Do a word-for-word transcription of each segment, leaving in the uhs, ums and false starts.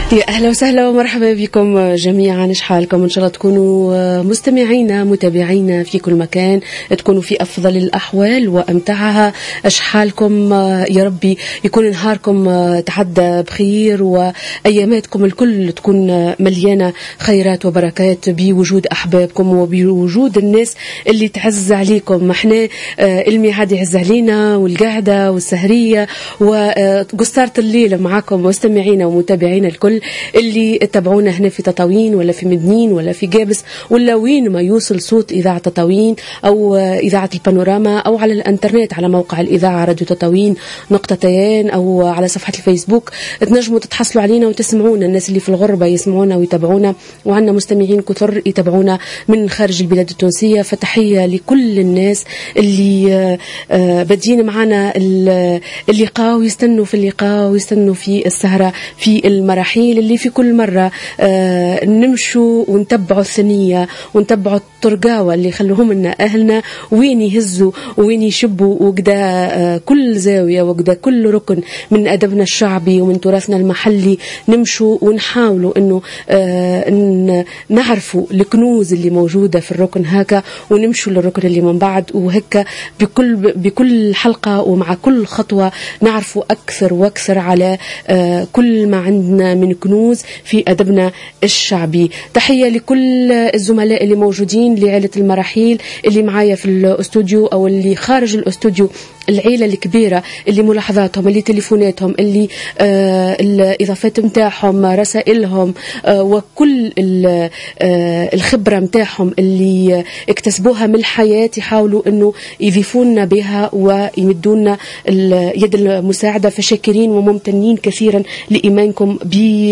يا أهلا وسهلا ومرحبا بكم جميعا. إيش حالكم؟ إن شاء الله تكونوا مستمعينا متابعينا في كل مكان، تكونوا في أفضل الأحوال وأمتعها. إيش حالكم؟ يا ربي يكون نهاركم تعدى بخير وأياماتكم الكل تكون مليانة خيرات وبركات بوجود أحبابكم وبوجود الناس اللي تعز عليكم. احنا الميعاد يعز علينا والقعدة والسهرية وقصارة الليل معاكم مستمعينا ومتابعينا الكل اللي تتابعونا هنا في تطاوين ولا في مدنين ولا في جابس ولا وين ما يوصل صوت إذاعة تطاوين أو إذاعة البانوراما أو على الانترنت على موقع الإذاعة راديو تطاوين نقطة تيان أو على صفحة الفيسبوك. تنجموا تتحصلوا علينا وتسمعونا. الناس اللي في الغربة يسمعونا ويتابعونا، وعندنا مستمعين كثر يتابعونا من خارج البلاد التونسية. فتحية لكل الناس اللي بادين معنا اللقاء ويستنوا في اللقاء ويستنوا في السهرة في المراحل اللي في كل مرة آه نمشوا ونتبعوا الثنية ونتبعوا الترقاوة اللي خلوهم لنا أهلنا وين يهزوا وين يشبوا وقدا آه كل زاوية وقدا كل ركن من أدبنا الشعبي ومن تراثنا المحلي نمشوا ونحاولوا إنه آه نعرفوا الكنوز اللي موجودة في الركن هكا ونمشوا للركن اللي من بعد. وهكا بكل بكل حلقة ومع كل خطوة نعرفوا أكثر وأكثر على آه كل ما عندنا من كنوز في أدبنا الشعبي. تحية لكل الزملاء اللي موجودين لعائلة المراحيل اللي معايا في الاستوديو أو اللي خارج الاستوديو، العيلة الكبيرة اللي ملاحظاتهم اللي تليفوناتهم اللي آه الإضافات متاعهم رسائلهم آه وكل آه الخبرة متاعهم اللي اكتسبوها من الحياة يحاولوا أنه يضيفونا بها ويمدونا يد المساعدة. فشاكرين وممتنين كثيرا لإيمانكم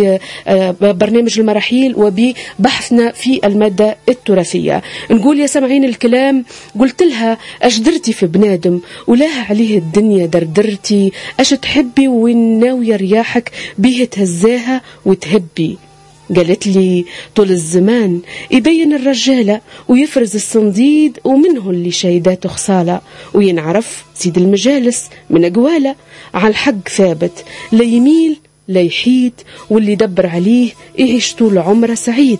ببرنامج المراحيل وببحثنا في المادة التراثية. نقول يا سمعين الكلام، قلت لها أش درتي في بنادم ولها عليه الدنيا دردرتي، أش تحبي وين ناوية رياحك بيه تهزاها وتهبي. قالت لي طول الزمان يبين الرجالة ويفرز الصنديد ومنه اللي شايداته خصالة، وينعرف سيد المجالس من أقواله على الحق ثابت لا يميل لا يحيد، واللي دبر عليه يعيش طول عمره سعيد.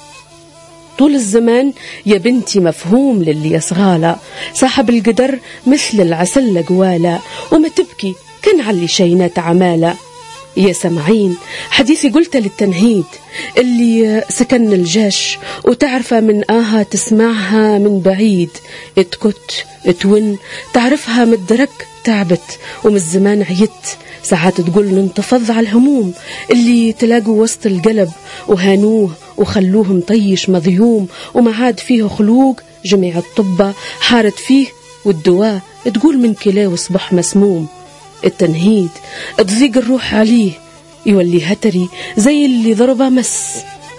طول الزمان يا بنتي مفهوم للي يصغاله، صاحب القدر مثل العسل قواله، وما تبكي كان علي شينات عماله. يا سمعين حديثي قلت للتنهيد اللي سكن الجاش وتعرفها من آها تسمعها من بعيد، اتكت اتون تعرفها من الدرك تعبت ومن الزمان عيت، ساعات تقول ننتفض على الهموم اللي تلاقوا وسط القلب وهانوه وخلوه مطيش مضيوم وما عاد فيه خلوق. جميع الطبة حارت فيه والدواء تقول من كلاه وصبح مسموم. التنهيد تضيق الروح عليه يولي هتري زي اللي ضربه مس،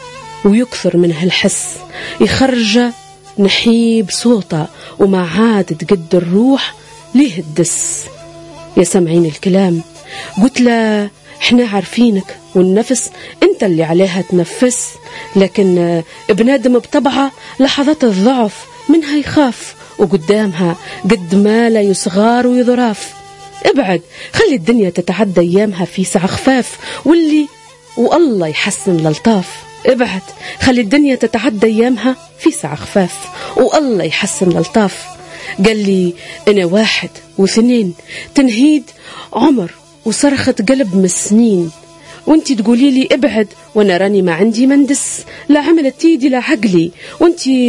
ويكثر من هالحس يخرج نحيب صوته وما عاد تقد الروح ليه الدس. يا سمعين الكلام، قلت له احنا عارفينك والنفس انت اللي عليها تنفس، لكن ابنادم بطبعه لحظات الضعف منها يخاف وقدامها قد ما لا يصغار ويضراف. ابعد خلي الدنيا تتعدى ايامها في ساعة خفاف واللي والله يحسن للطاف. ابعد خلي الدنيا تتعدى ايامها في ساعة خفاف والله يحسن للطاف. قال لي انا واحد واثنين تنهيد عمر وصرخة قلب من السنين، وانتي تقولي لي ابعد وانا راني ما عندي مندس لا عملت ايدي لا عقلي، وانتي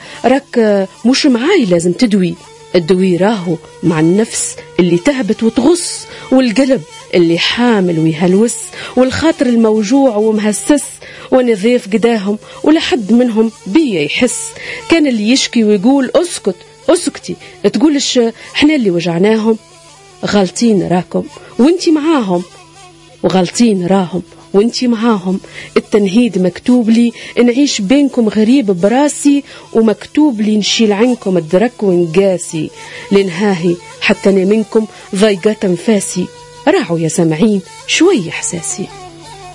راك مش معاي لازم تدوي. الدوي راهو مع النفس اللي تهبت وتغص، والقلب اللي حامل ويهلوس، والخاطر الموجوع ومهسس، وانا ضيف قداهم ولا حد منهم بيا يحس. كان اللي يشكي ويقول اسكت اسكتي تقولش احنا اللي وجعناهم، غالطين راكم وانتي معاهم وغالطين راهم وانتي معاهم. التنهيد مكتوب لي نعيش بينكم غريب براسي، ومكتوب لي نشيل عنكم الدرك ونقاسي، لنهاهي حتى انا منكم ضيقة انفاسي. راعوا يا سمعين شوي احساسي.